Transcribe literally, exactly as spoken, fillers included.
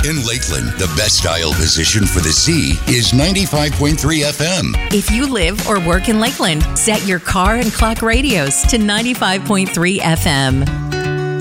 In Lakeland, the best dial position for the Z is ninety-five point three F M. If you live or work in Lakeland, set your car and clock radios to ninety-five point three F M.